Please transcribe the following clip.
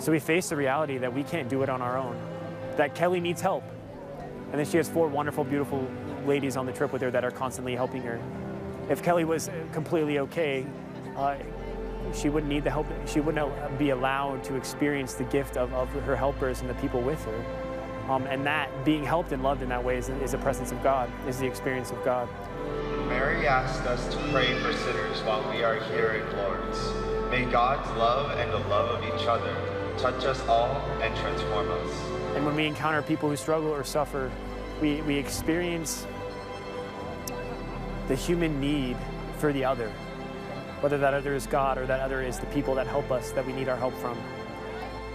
So we face the reality that we can't do it on our own, that Kelly needs help. And then she has 4 wonderful, beautiful ladies on the trip with her that are constantly helping her. If Kelly was completely okay, she wouldn't need the help. She wouldn't be allowed to experience the gift of her helpers and the people with her. And that being helped and loved in that way is a presence of God, is the experience of God. Mary asked us to pray for sinners while we are here in Lord's. May God's love and the love of each other touch us all and transform us. And when we encounter people who struggle or suffer, we experience the human need for the other, whether that other is God or that other is the people that help us, that we need our help from.